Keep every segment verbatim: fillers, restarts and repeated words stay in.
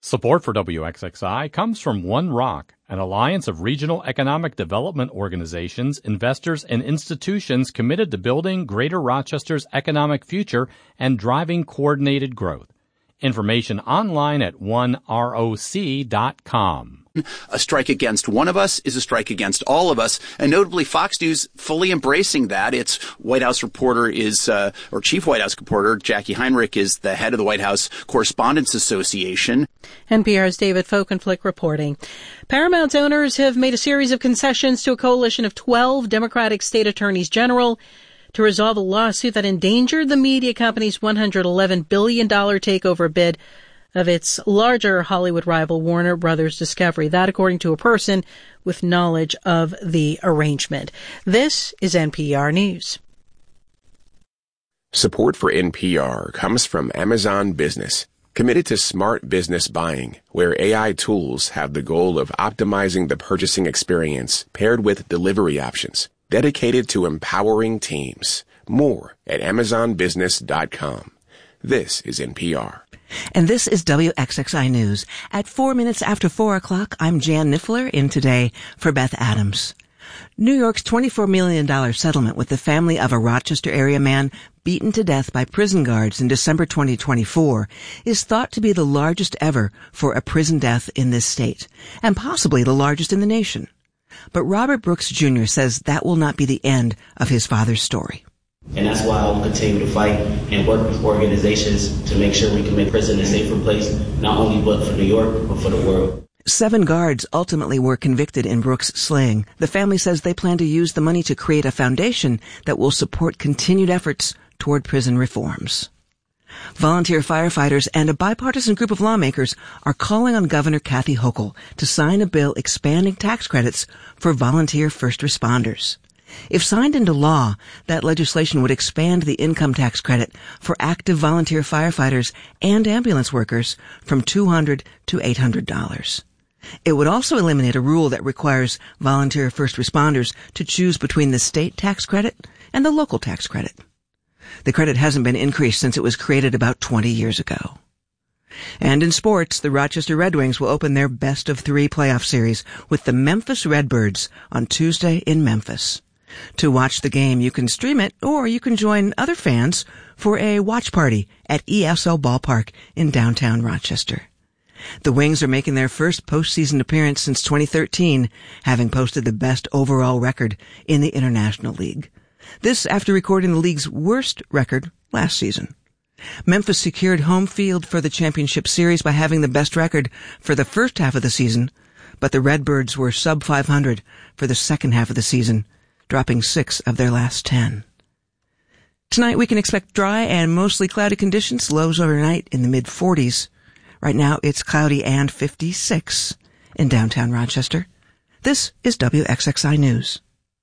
Support for W X X I comes from One Rock, an alliance of regional economic development organizations, investors, and institutions committed to building Greater Rochester's economic future and driving coordinated growth. Information online at one roc dot com. A strike against one of us is a strike against all of us, and notably Fox News fully embracing that. Its White House reporter is, uh, or chief White House reporter, Jackie Heinrich, is the head of the White House Correspondents Association. N P R's David Folkenflik reporting. Paramount's owners have made a series of concessions to a coalition of twelve Democratic state attorneys general to resolve a lawsuit that endangered the media company's one hundred eleven billion dollars takeover bid of its larger Hollywood rival Warner Brothers Discovery. That, according to a person with knowledge of the arrangement. This is N P R News. Support for N P R comes from Amazon Business, committed to smart business buying, where A I tools have the goal of optimizing the purchasing experience paired with delivery options, dedicated to empowering teams. More at amazon business dot com. This is N P R. And this is W X X I News. At four minutes after four o'clock, I'm Jan Niffler in Today for Beth Adams. New York's twenty-four million dollars settlement with the family of a Rochester area man beaten to death by prison guards in December twenty twenty-four is thought to be the largest ever for a prison death in this state, and possibly the largest in the nation. But Robert Brooks Junior says that will not be the end of his father's story. And that's why I will continue to fight and work with organizations to make sure we can make prison a safer place, not only but for New York, but for the world. Seven guards ultimately were convicted in Brooks' slaying. The family says they plan to use the money to create a foundation that will support continued efforts toward prison reforms. Volunteer firefighters and a bipartisan group of lawmakers are calling on Governor Kathy Hochul to sign a bill expanding tax credits for volunteer first responders. If signed into law, that legislation would expand the income tax credit for active volunteer firefighters and ambulance workers from two hundred dollars to eight hundred dollars. It would also eliminate a rule that requires volunteer first responders to choose between the state tax credit and the local tax credit. The credit hasn't been increased since it was created about twenty years ago. And in sports, the Rochester Red Wings will open their best of three playoff series with the Memphis Redbirds on Tuesday in Memphis. To watch the game, you can stream it, or you can join other fans for a watch party at E S L Ballpark in downtown Rochester. The Wings are making their first postseason appearance since twenty thirteen, having posted the best overall record in the International League. This after recording the league's worst record last season. Memphis secured home field for the championship series by having the best record for the first half of the season, but the Redbirds were sub five hundred for the second half of the season, dropping six of their last ten. Tonight we can expect dry and mostly cloudy conditions, lows overnight in the mid forties. Right now it's cloudy and fifty-six in downtown Rochester. This is W X X I News.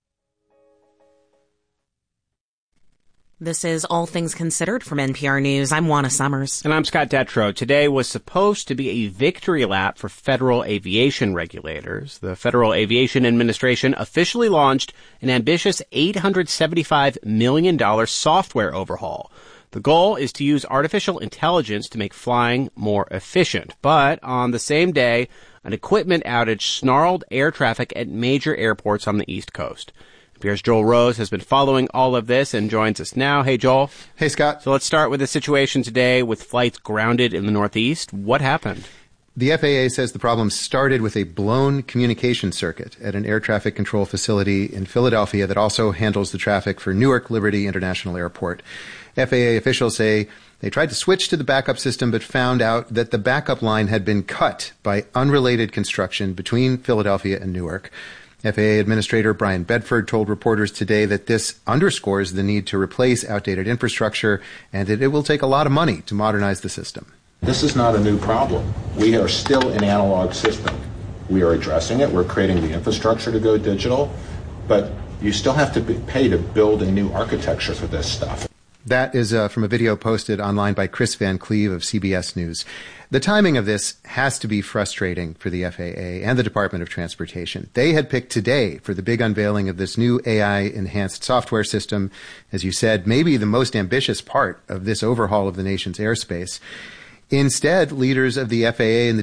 This is All Things Considered from N P R News. I'm Juana Summers. And I'm Scott Detrow. Today was supposed to be a victory lap for federal aviation regulators. The Federal Aviation Administration officially launched an ambitious eight hundred seventy-five million dollars software overhaul. The goal is to use artificial intelligence to make flying more efficient. But on the same day, an equipment outage snarled air traffic at major airports on the East Coast. N P R's Joel Rose has been following all of this and joins us now. Hey, Joel. Hey, Scott. So let's start with the situation today with flights grounded in the Northeast. What happened? The F A A says the problem started with a blown communication circuit at an air traffic control facility in Philadelphia that also handles the traffic for Newark Liberty International Airport. F A A officials say they tried to switch to the backup system but found out that the backup line had been cut by unrelated construction between Philadelphia and Newark. F A A Administrator Brian Bedford told reporters today that this underscores the need to replace outdated infrastructure and that it will take a lot of money to modernize the system. This is not a new problem. We are still an analog system. We are addressing it. We're creating the infrastructure to go digital, but you still have to be, pay to build a new architecture for this stuff. That is uh, from a video posted online by Chris Van Cleve of C B S News. The timing of this has to be frustrating for the F A A and the Department of Transportation. They had picked today for the big unveiling of this new A I-enhanced software system, as you said, maybe the most ambitious part of this overhaul of the nation's airspace. Instead, leaders of the F A A and the